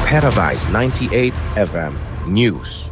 Paradise 98 FM News.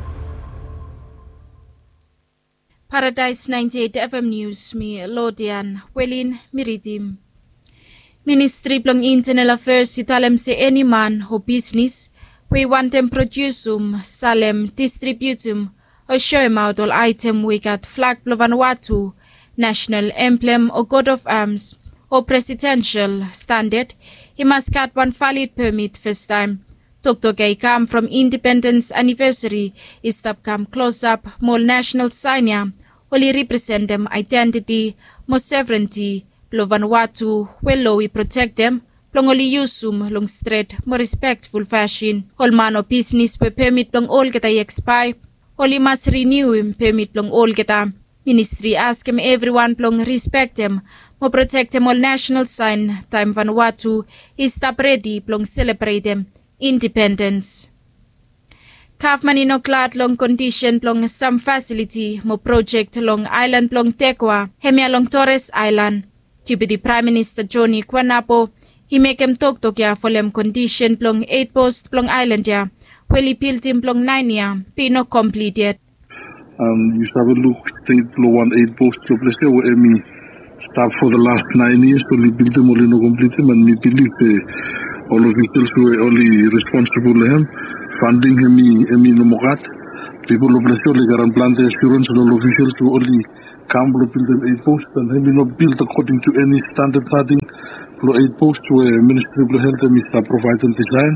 Paradise 98 FM News mi Lodian Welin Miridim. Ministry plong Internal Affairs italem se any man ho business we want them producum salem distributum o show out all item we got flag Vanuatu national emblem or coat of arms or presidential standard he must get one valid permit first time. Toktoke come from independence anniversary is that come close up more national signia only represent them identity more sovereignty Vanuatu well we protect them long only usum long straight more respectful fashion all man of business we permit long all get expire only must renew him permit long all get ministry ask him everyone long respect them more protect them all national sign time Vanuatu is stop ready long celebrate them independence. Kafman ino glad long condition long some facility mo project long island long Tekwa hemia long Torres Island. Deputy Prime Minister Johnny Kwanapo he make him talk ya for them condition long 8 post long island ya well he built him long 9 ya pino completed. You have a look state law 8 post to place where me start for the last 9 years to build them all no complete them and me believe all officials were only responsible him funding him no mogat people of the show garan plan the assurance all officials who only come to build them 8 posts and him not built according to any standard padding for 8 posts where Ministry of Health and Mr. provide and design.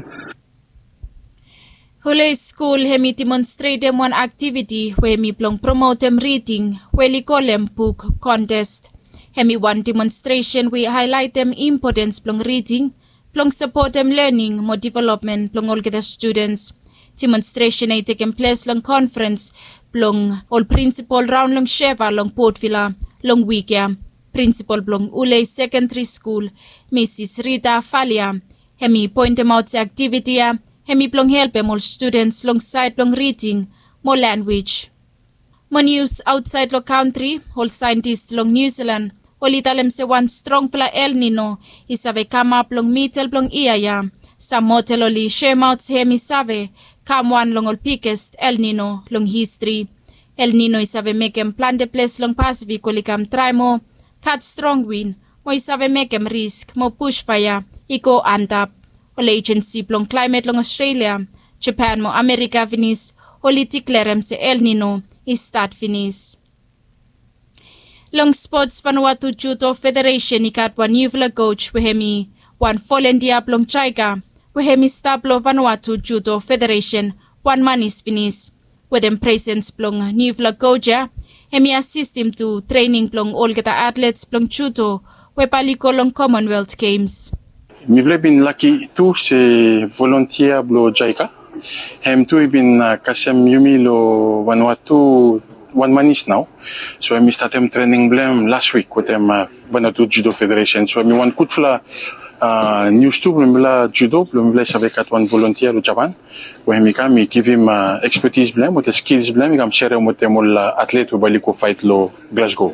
Hule school hemi demonstrate them one activity where me plong promote them reading where li call them book contest. Hemi one demonstration we highlight them importance plong reading plong support them learning more development plong all get the students. Demonstration ay taken place long conference plong all principal round long Sheva long Port Villa long weekend. Principal plong Ule Secondary School Mrs. Rita Falia. Hemi point them out the activity hemi plong help them all students long side plong reading more language. More news outside lo country all scientists long New Zealand all italem se one strong fla El Nino isabe come up long middle plong iaya. Sa motel oli share out hemi save come one long all biggest El Nino long history. El Nino isabe make em plan the place long Pacific oli kam try mo cut strong wind mo isabe make em risk mo push fire iko antap. All agency plong climate long Australia Japan mo America finis oli tiklerem se El Nino is start finis. Long Sports Vanuatu Judo Federation ikat one Nuvla coach wehemi one volunteer plong Chaiga wehemi stablo Vanuatu Judo Federation one man is finis with them presence plong Nuvla coach hemi assist him to training plong all geta athletes plong judo we paliko long Commonwealth Games. Nuvla been lucky to se volunteer blo Chaiga hem tu been kasem yumi lo Vanuatu 1 month is now. So I started training blame last week with them Vanuatu Judo Federation. So I one good fla news to blame judo blame avec at one volunteer in Japan. Where me give him expertise blame with the skills blame I'm share with them all athlete who baliko fight lo Glasgow.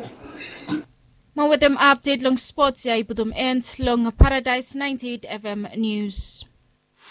Mo with them update long sports ya iputum end long Paradise 98 FM News.